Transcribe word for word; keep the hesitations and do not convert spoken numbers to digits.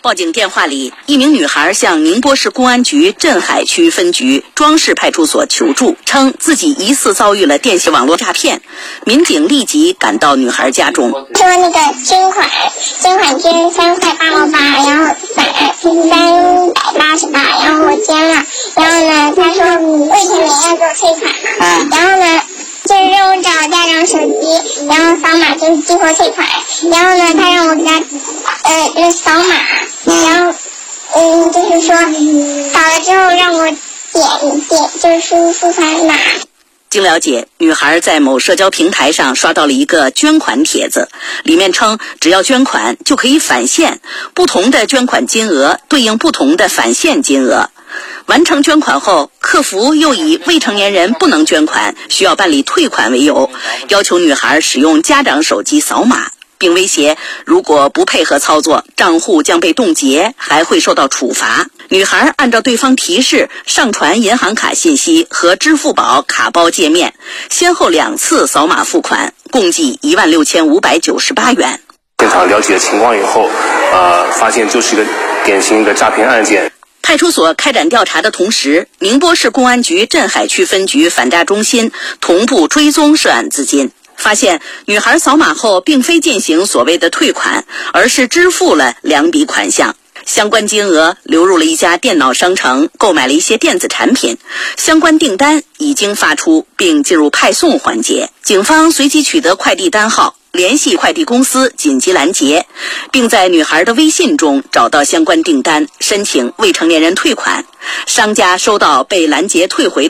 报警电话里，一名女孩向宁波市公安局镇海区分局庄市派出所求助，称自己疑似遭遇了电信网络诈骗。民警立即赶到女孩家中， 说那个捐款，捐款捐三块八毛八，然后返三百八十八，然后我捐了，然后呢，他说未成年要给我退款嘛，嗯、然后呢。就是让我找家长手机，然后扫码就是激活退款。然后呢，他让我给他呃就是扫码，然后嗯就是说扫了之后让我点点就是输入付款码。 经了解，女孩在某社交平台上刷到了一个捐款帖子，里面称只要捐款就可以返现，不同的捐款金额对应不同的返现金额。完成捐款后，客服又以未成年人不能捐款，需要办理退款为由，要求女孩使用家长手机扫码，并威胁如果不配合操作，账户将被冻结，还会受到处罚。女孩按照对方提示上传银行卡信息和支付宝卡包界面，先后两次扫码付款，共计一万六千五百九十八元。 现场了解情况以后，呃，发现就是一个典型的诈骗案件。 派出所开展调查的同时，宁波市公安局镇海区分局反诈中心同步追踪涉案资金，发现女孩扫码后并非进行所谓的退款，而是支付了两笔款项，相关金额流入了一家电脑商城，购买了一些电子产品，相关订单已经发出并进入派送环节。警方随即取得快递单号，联系快递公司紧急拦截，并在女孩的微信中找到相关订单，申请未成年人退款。商家收到被拦截退回